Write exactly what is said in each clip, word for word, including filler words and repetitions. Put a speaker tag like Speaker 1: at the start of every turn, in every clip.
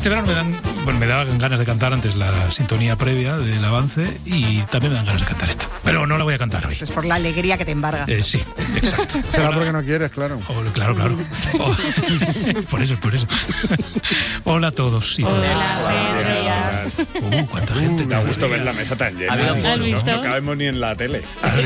Speaker 1: Este verano me dan, bueno, me daban ganas de cantar antes la sintonía previa del avance y también me dan ganas de cantar esta. Pero no la voy a cantar hoy.
Speaker 2: Eso es por la alegría que te embarga.
Speaker 1: Eh, sí, exacto.
Speaker 3: Será porque no quieres, claro.
Speaker 1: Hola, claro, claro. Oh, por eso, por eso. Hola a todos y todas.
Speaker 4: Hola, buenos días.
Speaker 1: Uh, cuánta gente.
Speaker 3: Uh, me ha gustado ver la mesa tan llena.
Speaker 4: ¿Has
Speaker 3: No,
Speaker 4: visto?
Speaker 3: no cabemos ni en la tele.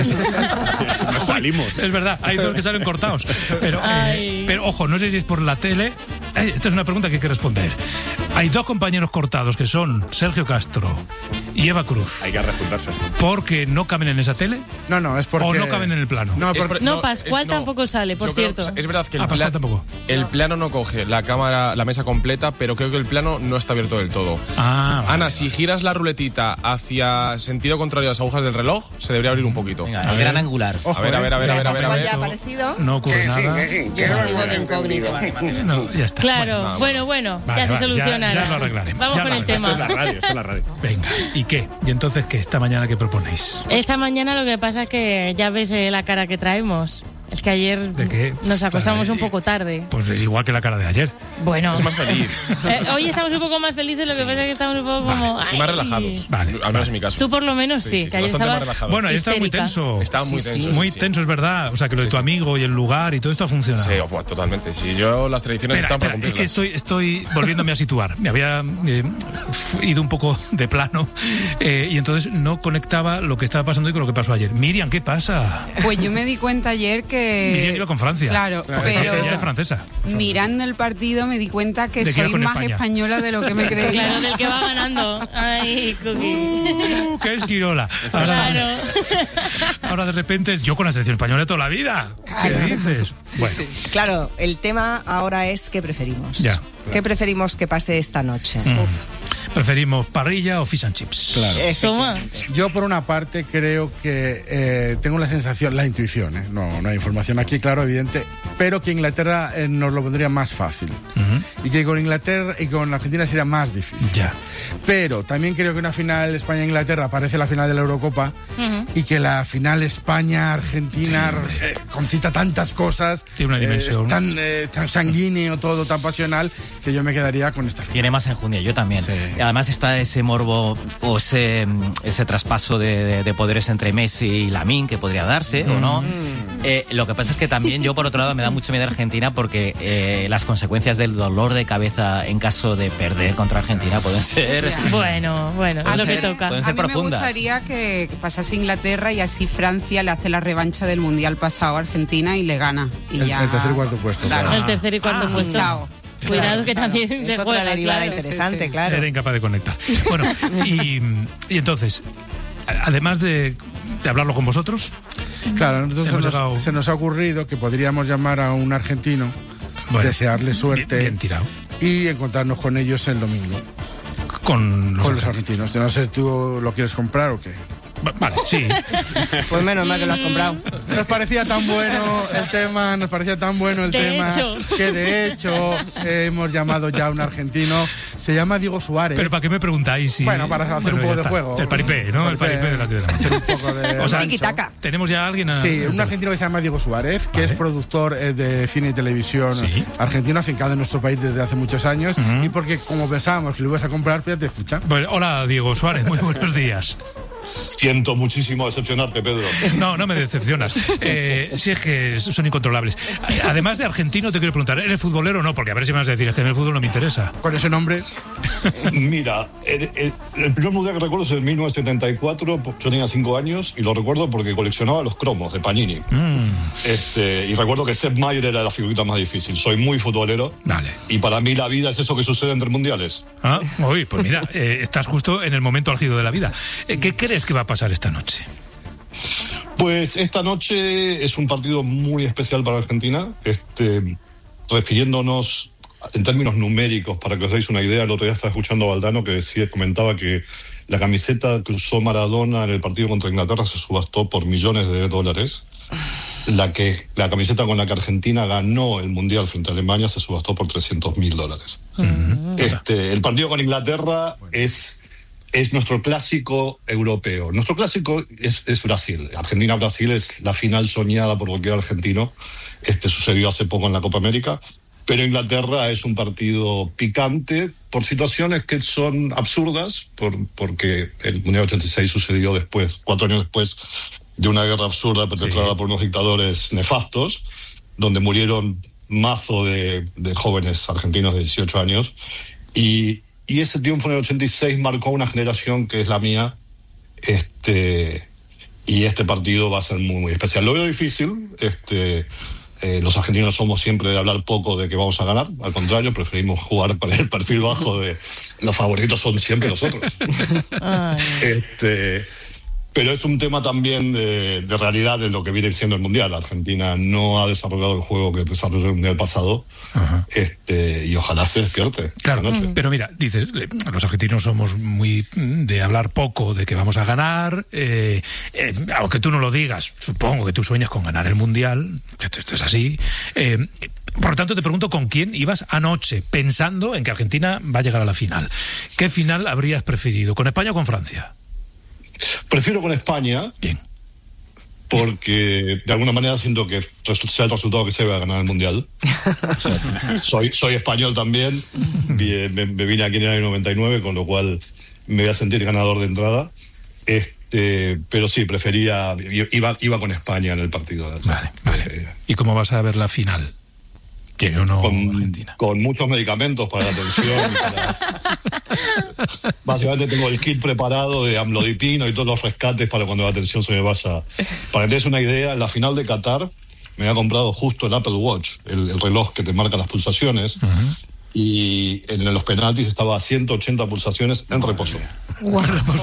Speaker 3: No salimos.
Speaker 1: Es verdad, hay dos que salen cortados. Pero, eh, pero ojo, no sé si es por la tele. Eh, esta es una pregunta que hay que responder. Hay dos compañeros cortados que son Sergio Castro y Eva Cruz.
Speaker 3: Hay que rejuntarse.
Speaker 1: ¿Porque no caben en esa tele?
Speaker 5: No, no, es porque...
Speaker 1: ¿O no caben en el plano?
Speaker 5: No,
Speaker 6: Es
Speaker 5: por-
Speaker 6: por-
Speaker 4: No, Pascual
Speaker 6: es- no.
Speaker 4: tampoco sale, por
Speaker 6: Yo creo-
Speaker 4: cierto.
Speaker 6: es verdad que el,
Speaker 1: Ah, Pascual
Speaker 6: pla-
Speaker 1: tampoco.
Speaker 6: el plano no coge la cámara, la mesa completa, pero creo que el plano no está abierto del todo.
Speaker 1: Ah, vale,
Speaker 6: Ana,
Speaker 1: vale.
Speaker 6: si giras la ruletita hacia sentido contrario a las agujas del reloj, se debería abrir un poquito.
Speaker 7: Venga,
Speaker 1: A
Speaker 7: el
Speaker 1: ver.
Speaker 7: gran angular.
Speaker 6: A ver, a ver, a ver, a ver, a ver, a
Speaker 2: Pascual
Speaker 6: ver.
Speaker 2: ya ha aparecido.
Speaker 1: No ocurre nada.
Speaker 2: Sigo de incógnito.
Speaker 1: No, ya está.
Speaker 4: Claro,
Speaker 1: Bueno,
Speaker 4: bueno, bueno,
Speaker 1: Vale,
Speaker 4: ya se
Speaker 1: vale,
Speaker 4: solucionará.
Speaker 1: ya- ya lo arreglaremos,
Speaker 4: Vamos
Speaker 1: ya
Speaker 4: con
Speaker 1: lo
Speaker 4: el
Speaker 1: arreglaremos.
Speaker 3: Esto es la
Speaker 4: tema.
Speaker 3: radio, esto es la radio.
Speaker 1: venga, ¿y qué? ¿Y entonces qué? ¿Esta mañana qué proponéis?
Speaker 4: Esta mañana lo que pasa es que ya ves eh, la cara que traemos. Es que ayer
Speaker 1: ¿De qué?
Speaker 4: nos acostamos
Speaker 1: Vale.
Speaker 4: un poco tarde.
Speaker 1: Pues es igual que la cara de ayer.
Speaker 4: Bueno,
Speaker 6: Es más feliz
Speaker 4: eh, hoy estamos un poco más felices, lo que pasa es que estamos un poco como...
Speaker 6: y más
Speaker 4: ay.
Speaker 6: relajados.
Speaker 1: Vale,
Speaker 6: Al menos
Speaker 1: vale.
Speaker 6: en mi caso.
Speaker 4: Tú por lo menos sí,
Speaker 6: Sí, sí,
Speaker 4: que ayer
Speaker 6: bastante más
Speaker 4: estabas...
Speaker 6: relajado.
Speaker 1: Bueno, ahí está muy
Speaker 4: histérica.
Speaker 1: tenso.
Speaker 6: Estaba muy
Speaker 2: Sí,
Speaker 6: tenso.
Speaker 2: sí.
Speaker 1: Muy
Speaker 6: sí, sí.
Speaker 1: tenso, es verdad. O sea, que lo de
Speaker 6: Sí,
Speaker 1: tu
Speaker 6: sí.
Speaker 1: amigo y el lugar y todo esto ha funcionado.
Speaker 6: Sí, oh, pues, totalmente. Sí, yo las tradiciones
Speaker 1: Espera,
Speaker 6: están para
Speaker 1: espera, es que
Speaker 6: cumplirlas.
Speaker 1: estoy, estoy volviéndome a situar. Me había eh, f- ido un poco de plano eh, y entonces no conectaba lo que estaba pasando hoy con lo que pasó ayer. Miriam, ¿qué pasa?
Speaker 8: Pues yo me di cuenta ayer que...
Speaker 1: Miriam iba con Francia.
Speaker 8: Claro,
Speaker 1: Porque
Speaker 8: pero
Speaker 1: ella es francesa.
Speaker 8: mirando el partido me di cuenta que
Speaker 1: De que iba
Speaker 8: soy
Speaker 1: con
Speaker 8: más
Speaker 1: España.
Speaker 8: española de lo que me creía.
Speaker 4: Claro, del que va ganando. Ay, Cookie.
Speaker 1: Uh, ¡Qué esquirola! Ahora,
Speaker 4: Claro.
Speaker 1: ahora de repente, yo con la selección española de toda la vida. ¿Qué dices? Bueno,
Speaker 2: Claro, el tema ahora es ¿qué preferimos?
Speaker 1: Ya.
Speaker 2: ¿Qué preferimos que pase esta noche?
Speaker 1: mm, preferimos parrilla o fish and chips.
Speaker 5: Claro.
Speaker 4: Toma.
Speaker 5: Yo, por una parte, creo que eh, tengo la sensación, la intuición, ¿eh? no, no hay información aquí, claro, evidente, pero que Inglaterra eh, nos lo pondría más fácil.
Speaker 1: Ujú.
Speaker 5: Y que con Inglaterra y con Argentina sería más difícil.
Speaker 1: Ya.
Speaker 5: Pero también creo que una final España-Inglaterra parece la final de la Eurocopa y que la final España-Argentina
Speaker 1: Sí, hombre.
Speaker 5: eh, concita tantas cosas.
Speaker 1: Tiene una
Speaker 5: eh,
Speaker 1: dimensión.
Speaker 5: es tan, eh, tan sanguíneo todo, tan pasional, que yo me quedaría con esta final.
Speaker 7: Tiene más enjundia, yo también.
Speaker 5: Sí.
Speaker 7: Y además está ese morbo o ese, ese traspaso de, de- de poderes entre Messi y Lamine que podría darse o no. Eh, lo que pasa es que también yo, por otro lado, me da mucho miedo Argentina porque eh, las consecuencias del dolor de cabeza en caso de perder contra Argentina pueden ser...
Speaker 4: Bueno, bueno,
Speaker 8: A
Speaker 4: es lo
Speaker 8: mí-
Speaker 4: que toca.
Speaker 7: Pueden
Speaker 8: A
Speaker 7: ser
Speaker 8: mí me
Speaker 7: profundas.
Speaker 8: gustaría que pasase Inglaterra y así Francia le hace la revancha del Mundial pasado a Argentina y le gana. Y
Speaker 5: El-
Speaker 8: ya...
Speaker 5: el tercer y cuarto puesto,
Speaker 8: Claro.
Speaker 5: claro.
Speaker 4: El tercer y cuarto
Speaker 8: Ah,
Speaker 4: puesto.
Speaker 8: chao.
Speaker 4: Cuidado que también
Speaker 2: Es
Speaker 4: se
Speaker 2: otra
Speaker 4: juega,
Speaker 2: derivada
Speaker 4: claro.
Speaker 2: interesante,
Speaker 8: Sí, sí.
Speaker 2: claro.
Speaker 1: Era incapaz de conectar. Bueno, y, y entonces, a- además de, de hablarlo con vosotros,
Speaker 5: Claro, entonces
Speaker 1: Hemos
Speaker 5: se nos,
Speaker 1: llegado-
Speaker 5: se nos ha ocurrido que podríamos llamar a un argentino,
Speaker 1: bueno,
Speaker 5: desearle suerte
Speaker 1: Bien, bien tirado.
Speaker 5: y encontrarnos con ellos el domingo.
Speaker 1: Con los,
Speaker 5: Con los
Speaker 1: argentinos.
Speaker 5: argentinos. No sé, ¿tú lo quieres comprar o qué?
Speaker 1: Va- Vale, sí.
Speaker 2: Pues menos mal que lo has comprado.
Speaker 5: Nos parecía tan bueno el tema, nos parecía tan bueno el
Speaker 4: De
Speaker 5: tema,
Speaker 4: hecho.
Speaker 5: que de hecho eh, hemos llamado ya a un argentino. Se llama Diego Suárez.
Speaker 1: Pero ¿para qué me preguntáis? Si...
Speaker 5: Bueno, para hacer un
Speaker 1: ya
Speaker 5: poco de
Speaker 1: está.
Speaker 5: juego.
Speaker 1: El paripé, ¿no? El paripé de las diez de la
Speaker 5: Hacer
Speaker 1: noche.
Speaker 5: un poco de...
Speaker 1: O sea,
Speaker 2: Tiki-taka.
Speaker 1: tenemos ya a alguien a...
Speaker 5: Sí, un argentino que se llama Diego Suárez, que
Speaker 1: Vale.
Speaker 5: es productor eh, de cine y televisión
Speaker 1: Sí.
Speaker 5: argentino, afincado en nuestro país desde hace muchos años.
Speaker 1: Ujú.
Speaker 5: Y porque, como pensábamos que lo ibas a comprar, pues ya te escucha.
Speaker 1: Bueno, hola, Diego Suárez, muy buenos días.
Speaker 9: Siento muchísimo decepcionarte, Pedro.
Speaker 1: No, no me decepcionas. Eh, si es que son incontrolables. Además de argentino, te quiero preguntar, ¿eres futbolero o no? Porque a ver si me vas a decir, es que en el fútbol no me interesa.
Speaker 5: Con ese nombre,
Speaker 9: Mira, el, el- el primer mundial que recuerdo es en mil novecientos setenta y cuatro. Yo tenía cinco años y lo recuerdo porque coleccionaba los cromos de Panini.
Speaker 1: Mm,
Speaker 9: Este, y recuerdo que Sepp Maier era la figurita más difícil. Soy muy futbolero.
Speaker 1: vale.
Speaker 9: Y para mí la vida es eso que sucede entre mundiales.
Speaker 1: Ah, uy, pues mira, eh, estás justo en el momento álgido de la vida. Eh, ¿Qué crees que va a pasar esta noche?
Speaker 9: Pues esta noche es un partido muy especial para Argentina. Este, refiriéndonos en términos numéricos, para que os deis una idea, el otro día estaba escuchando a Valdano que decía, comentaba que la camiseta que usó Maradona en el partido contra Inglaterra se subastó por millones de dólares. La, que, la camiseta con la que Argentina ganó el Mundial frente a Alemania se subastó por trescientos mil dólares. Este, el partido con Inglaterra es, es nuestro clásico europeo. Nuestro clásico es, es Brasil. Argentina-Brasil es la final soñada por cualquier argentino. Este sucedió hace poco en la Copa América. Pero Inglaterra es un partido picante por situaciones que son absurdas, por, porque el Mundial ochenta y seis sucedió después, cuatro años después de una guerra absurda perpetrada sí. por unos dictadores nefastos, donde murieron mazo de, de jóvenes argentinos de dieciocho años, y, y ese triunfo en el ochenta y seis marcó una generación que es la mía, este, y este partido va a ser muy, muy especial. Lo veo difícil, este... Eh, los argentinos somos siempre de hablar poco de que vamos a ganar, al contrario, preferimos jugar para el perfil bajo de los favoritos son siempre los otros. este, pero es un tema también de, de realidad de lo que viene siendo el Mundial. Argentina no ha desarrollado el juego que desarrolló el Mundial pasado, este, y ojalá se despierte
Speaker 1: claro,
Speaker 9: esta noche.
Speaker 1: Pero mira, dices, los argentinos somos muy de hablar poco de que vamos a ganar, eh, eh, aunque tú no lo digas, supongo que tú sueñas con ganar el Mundial, esto es así. Eh, por lo tanto, te pregunto con quién ibas anoche, pensando en que Argentina va a llegar a la final. ¿Qué final habrías preferido, con España o con Francia?
Speaker 9: Prefiero con España.
Speaker 1: Bien.
Speaker 9: Porque de alguna manera siento que sea el resultado que se va a ganar el Mundial. O sea, soy, soy español también, me, me vine aquí en el año noventa y nueve, con lo cual me voy a sentir ganador de entrada. Este, pero sí, prefería, iba, iba con España en el partido.
Speaker 1: Vale, vale. Eh, ¿Y cómo vas a ver la final? Que o no
Speaker 9: con,
Speaker 1: Argentina.
Speaker 9: Con muchos medicamentos para la tensión. Para... Básicamente tengo el kit preparado de amlodipino y todos los rescates para cuando la tensión se me vaya. Para que te des una idea, en la final de Qatar me había comprado justo el Apple Watch, el, el reloj que te marca las pulsaciones, uh-huh. y en los penaltis estaba a ciento ochenta pulsaciones en reposo.
Speaker 1: Wow.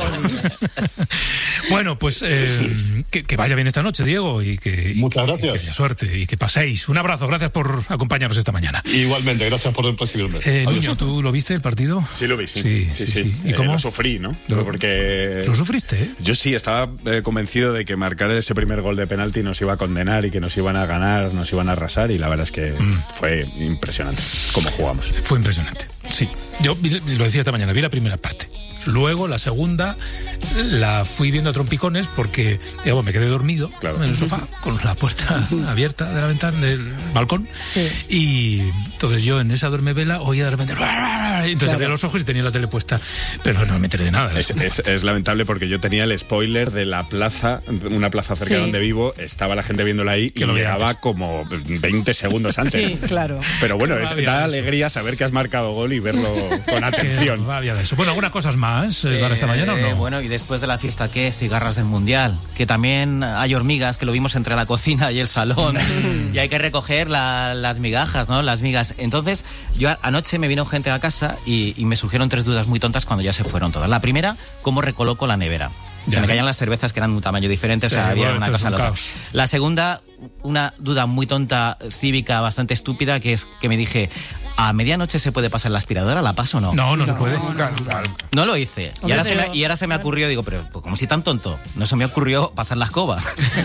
Speaker 1: Bueno, pues eh, que, que vaya bien esta noche, Diego, y que
Speaker 9: muchas gracias.
Speaker 1: Y que haya suerte y que paséis. Un abrazo, gracias por acompañarnos esta mañana.
Speaker 9: Igualmente, gracias por recibirme.
Speaker 1: Eh, Nuño, ¿tú lo viste el partido?
Speaker 3: Sí, lo vi, sí.
Speaker 1: Sí,
Speaker 3: sí.
Speaker 1: sí,
Speaker 3: sí.
Speaker 1: sí. ¿Y
Speaker 3: eh,
Speaker 1: cómo?
Speaker 3: Lo sufrí, ¿no?
Speaker 1: Lo,
Speaker 3: Porque...
Speaker 1: ¿Lo sufriste? ¿eh?
Speaker 3: Yo sí, estaba eh, convencido de que marcar ese primer gol de penalti nos iba a condenar y que nos iban a ganar, nos iban a arrasar, y la verdad es que mm. fue impresionante cómo jugamos.
Speaker 1: Fue impresionante. Sí, yo vi, lo decía esta mañana, vi la primera parte. Luego, la segunda, la fui viendo a trompicones porque, digamos, me quedé dormido claro. en el sofá, con la puerta abierta de la ventana, del balcón. Sí. Y entonces yo en esa duermevela oía de repente... Entonces claro. abría los ojos y tenía la tele puesta. Pero no me enteré de nada.
Speaker 3: Es, es, es lamentable porque yo tenía el spoiler de la plaza, una plaza cerca sí. de donde vivo, estaba la gente viéndola ahí que y llegaba antes. Como veinte segundos antes.
Speaker 2: Sí, claro.
Speaker 3: Pero bueno, es, da alegría saber que has marcado gol y verlo con atención.
Speaker 1: Rabia de eso. Bueno, algunas cosas más. Eh, ¿Para esta mañana o no?
Speaker 7: Bueno, y después de la fiesta, ¿qué? Cigarras del Mundial. Que también hay hormigas, que lo vimos entre la cocina y el salón. Y hay que recoger la, las migajas, ¿no? Las migas. Entonces, yo anoche me vino gente a casa y, y me surgieron tres dudas muy tontas cuando ya se fueron todas. La primera, ¿cómo recoloco la nevera? Ya. Se me caían las cervezas que eran de un tamaño diferente, o sea, sí, había bueno, una cosa loca. La segunda, una duda muy tonta, cívica, bastante estúpida, que es que me dije, ¿a medianoche se puede pasar la aspiradora? ¿La paso o no?
Speaker 1: No, no, no se puede.
Speaker 7: No lo hice. Y ahora, se me, y ahora se me ocurrió, digo, pero pues, como si tan tonto, no se me ocurrió pasar la escoba.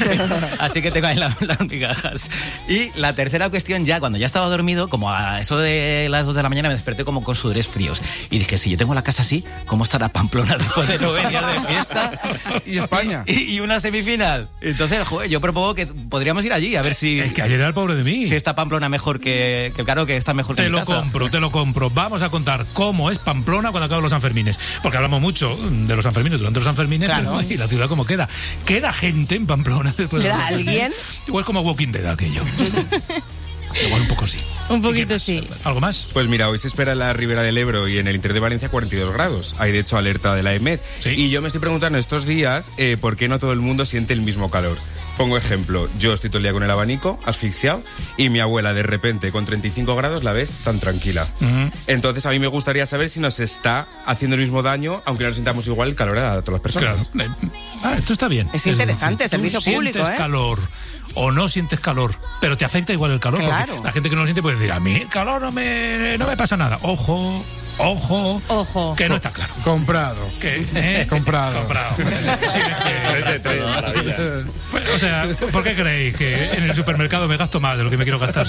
Speaker 7: Así que te caen las, las migajas. Y la tercera cuestión, ya cuando ya estaba dormido, como a eso de las dos de la mañana, me desperté como con sudores fríos. Y dije, si yo tengo la casa así, ¿cómo estará Pamplona después de nueve días de fiesta?
Speaker 5: Y España.
Speaker 7: Y, y una semifinal. Entonces, joder, yo propongo que podríamos ir allí a ver si...
Speaker 1: Es que ayer era el pobre de mí.
Speaker 7: Si está Pamplona mejor que... que claro que está mejor que
Speaker 1: Te
Speaker 7: mi
Speaker 1: lo
Speaker 7: casa.
Speaker 1: compro, te lo compro. Vamos a contar cómo es Pamplona cuando acaban los Sanfermines. Porque hablamos mucho de los Sanfermines durante los Sanfermines, claro. pero, y la ciudad cómo queda. ¿Queda gente en Pamplona después de
Speaker 2: ¿Queda alguien?
Speaker 1: Igual como Walking Dead aquello. Igual un poco sí.
Speaker 4: Un poquito sí.
Speaker 1: ¿Algo más?
Speaker 10: Pues mira, hoy se espera en la Ribera del Ebro y en el interior de Valencia cuarenta y dos grados. Hay de hecho alerta de la E M E D. ¿Sí? Y yo me estoy preguntando estos días eh, por qué no todo el mundo siente el mismo calor. Pongo ejemplo, yo estoy todo el día con el abanico, asfixiado, y mi abuela de repente con treinta y cinco grados la ves tan tranquila. Uh-huh. Entonces a mí me gustaría saber si nos está haciendo el mismo daño, aunque no sintamos igual el calor a todas las personas.
Speaker 1: Claro. Ah, esto está bien.
Speaker 2: Es interesante,
Speaker 1: es,
Speaker 2: servicio
Speaker 1: si
Speaker 2: público,
Speaker 1: sientes
Speaker 2: ¿eh?
Speaker 1: calor o no sientes calor, pero te afecta igual el calor,
Speaker 2: claro.
Speaker 1: porque la gente que no lo siente puede decir, a mí el calor no me, no me pasa nada. Ojo, ojo,
Speaker 4: ojo,
Speaker 1: que no está claro.
Speaker 5: Comprado.
Speaker 1: ¿Qué? ¿Eh?
Speaker 5: Comprado.
Speaker 1: Comprado. Sí, es que,
Speaker 3: tres, maravilla.
Speaker 1: Pues, o sea, ¿por qué creéis que en el supermercado me gasto más de lo que me quiero gastar?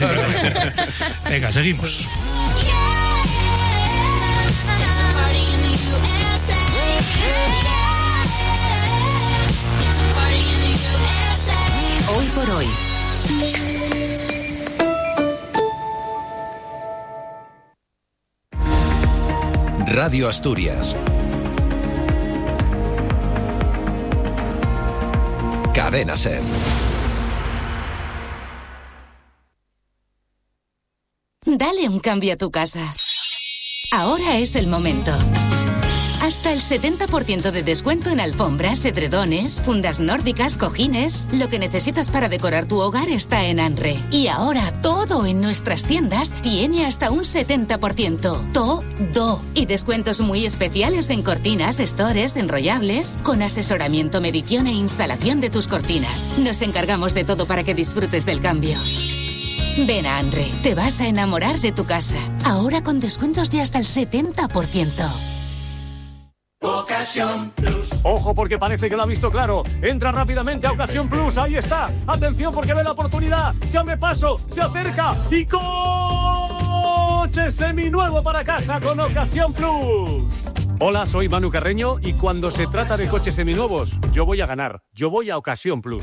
Speaker 1: Venga, seguimos.
Speaker 11: Hoy por hoy. Radio Asturias. Cadena SER.
Speaker 12: Dale un cambio a tu casa. Ahora es el momento. Hasta el setenta por ciento de descuento en alfombras, edredones, fundas nórdicas, cojines. Lo que necesitas para decorar tu hogar está en Anre. Y ahora todo en nuestras tiendas tiene hasta un setenta por ciento. Todo. Y descuentos muy especiales en cortinas, estores, enrollables, con asesoramiento, medición e instalación de tus cortinas. Nos encargamos de todo para que disfrutes del cambio. Ven a Anre, te vas a enamorar de tu casa. Ahora con descuentos de hasta el setenta por ciento.
Speaker 13: Ocasión Plus. Ojo, porque parece que lo ha visto claro. Entra rápidamente a Ocasión Plus. Ahí está. Atención, porque ve la oportunidad. Se abre paso, se acerca y coche seminuevo para casa con Ocasión Plus. Hola, soy Manu Carreño y cuando se trata de coches seminuevos, yo voy a ganar. Yo voy a Ocasión Plus.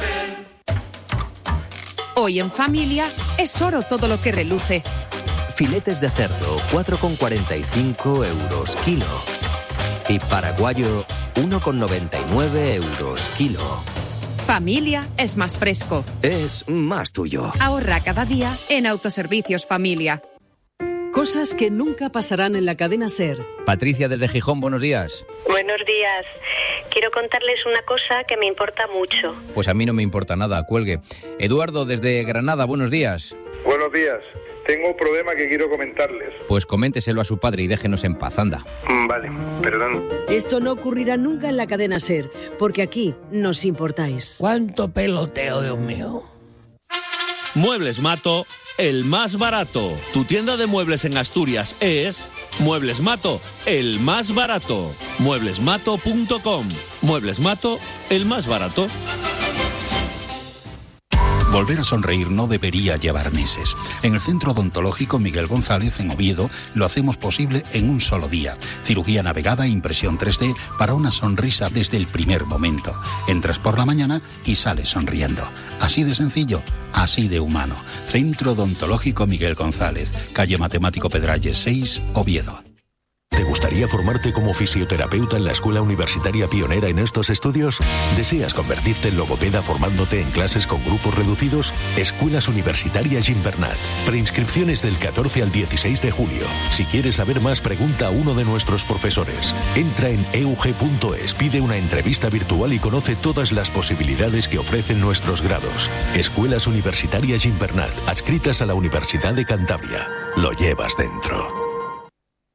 Speaker 14: Hoy en familia es oro todo lo que reluce.
Speaker 15: Filetes de cerdo, cuatro con cuarenta y cinco euros kilo. Y paraguayo, uno con noventa y nueve euros kilo.
Speaker 14: Familia es más fresco.
Speaker 15: Es más tuyo.
Speaker 14: Ahorra cada día en Autoservicios Familia.
Speaker 16: Cosas que nunca pasarán en la cadena SER.
Speaker 17: Patricia desde Gijón, buenos días.
Speaker 18: Buenos días. Quiero contarles una cosa que me importa mucho.
Speaker 17: Pues a mí no me importa nada, cuelgue. Eduardo desde Granada, buenos días.
Speaker 19: Buenos días. Tengo un problema que quiero comentarles.
Speaker 17: Pues coménteselo a su padre y déjenos en paz, anda.
Speaker 19: Vale, perdón.
Speaker 16: Esto no ocurrirá nunca en la cadena SER, porque aquí nos importáis.
Speaker 20: ¿Cuánto peloteo, Dios mío? Muebles Mato, el más barato. Tu tienda de muebles en Asturias es Muebles Mato, el más barato. muebles mato punto com. Muebles Mato, el más barato.
Speaker 21: Volver a sonreír no debería llevar meses. En el Centro Odontológico Miguel González, en Oviedo, lo hacemos posible en un solo día. Cirugía navegada e impresión tres D para una sonrisa desde el primer momento. Entras por la mañana y sales sonriendo. Así de sencillo, así de humano. Centro Odontológico Miguel González, calle Matemático Pedralles seis, Oviedo.
Speaker 22: ¿Te gustaría formarte como fisioterapeuta en la Escuela Universitaria pionera en estos estudios? ¿Deseas convertirte en logopeda formándote en clases con grupos reducidos? Escuelas Universitarias Gimbernat. Preinscripciones del catorce al dieciséis de julio. Si quieres saber más, pregunta a uno de nuestros profesores. Entra en e u ge punto es, pide una entrevista virtual y conoce todas las posibilidades que ofrecen nuestros grados. Escuelas Universitarias Gimbernat, adscritas a la Universidad de Cantabria. Lo llevas dentro.